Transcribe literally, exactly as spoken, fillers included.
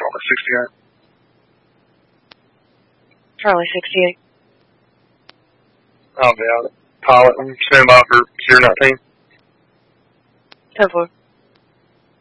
Charlie sixty-eight. Charlie sixty-eight. I'll be out. Pilot and stand by for zero nineteen. ten four.